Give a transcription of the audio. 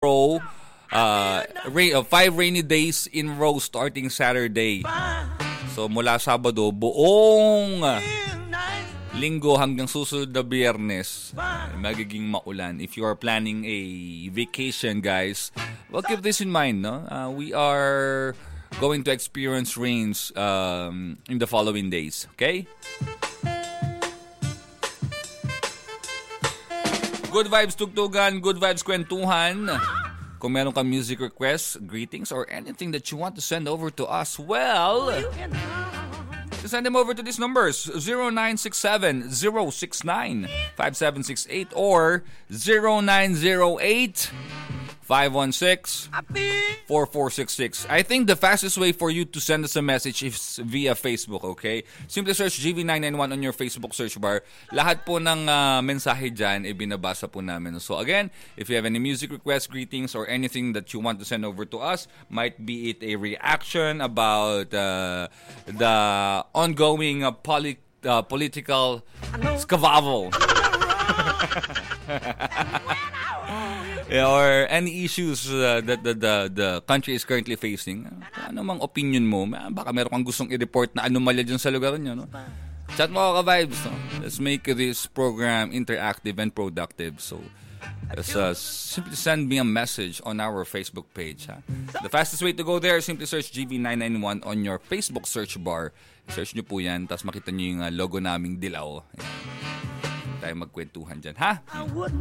row. 5 rainy days in row starting Saturday. So mula Sabado, buong Linggo hanggang susunod na Biyernes, magiging maulan. If you are planning a vacation, guys, well, keep this in mind, no? We are going to experience rains in the following days, okay? Good vibes tugtugan, good vibes kwentuhan. Kung meron kang music requests, greetings, or anything that you want to send over to us, well, send them over to these numbers, 0967-069-5768 or 0908-516-4466. I think the fastest way for you to send us a message is via Facebook, okay? Simply search GV991 on your Facebook search bar. Lahat po ng mensahe dyan, binabasa po namin. So again, if you have any music requests, greetings, or anything that you want to send over to us, might be it a reaction about the ongoing political skedaddle. Or any issues that the country is currently facing. Ano mang opinion mo? Baka meron kang gustong i-report na anomalya dyan sa lugar nyo, no? Chat mo ka vibes, no? Let's make this program interactive and productive. So, simply send me a message on our Facebook page. Ha? The fastest way to go there, simply search GV991 on your Facebook search bar. Search nyo po yan, tapos makita nyo yung logo naming dilaw. Tayo magkwentuhan dyan, ha?